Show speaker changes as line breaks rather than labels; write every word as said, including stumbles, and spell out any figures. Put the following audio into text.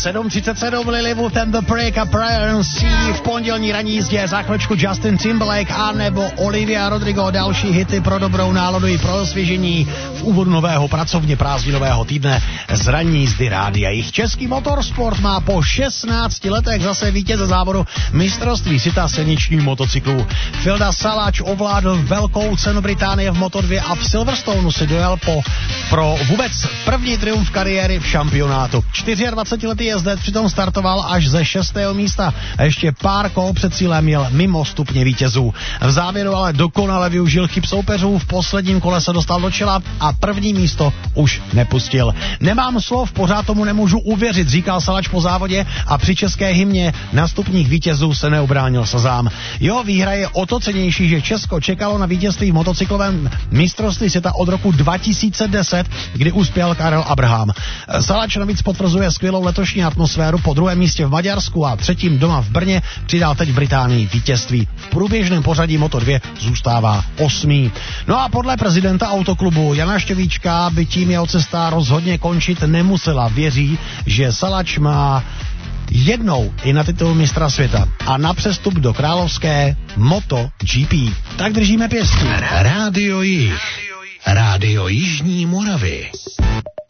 sedm třicet sedm Lilywood and the Break a Prayer Sea v pondělní ranní jízdě. Za chvíličku Justin Timberlake a nebo Olivia Rodrigo. Další hity pro dobrou náladu i pro osvěžení v úvodu nového pracovně prázdninového týdne z ranní jízdy rádia. Jich český motorsport má po šestnácti letech zase vítěze závodu mistrovství světa silničních motocyklů. Filda Salač ovládl velkou cenu Británie v Moto dva a v Silverstoneu si dojel po, pro vůbec první triumf kariéry v šampionátu. dvacetičtyřletý jezdec přitom startoval až ze šestého místa a ještě pár kol před cílem jel mimo stupně vítězů. V závěru ale dokonale využil chyb soupeřů, v posledním kole se dostal do čela a první místo už nepustil. Nemám slov, pořád tomu nemůžu uvěřit, říkal Salač po závodě a při české hymně na stupních vítězů se neubránil slzám. Jeho výhra je o to cennější, že Česko čekalo na vítězství v motocyklovém mistrovství světa od roku dva tisíce deset, kdy uspěl Karel Abraham. Salač navíc potvrzuje skvělou letošní atmosféru, po druhém místě v Maďarsku a třetím doma v Brně přidal teď v Británii vítězství. V průběžném pořadí Moto dva zůstává osmý. No a podle prezidenta autoklubu Jana Štěvíčka by tím jeho cesta rozhodně končit nemusela. Věří, že Salač má jednou i na titul mistra světa a na přestup do královské Moto G P. Tak držíme pěstí.
Rádio Jih. Rádio Jižní Moravy.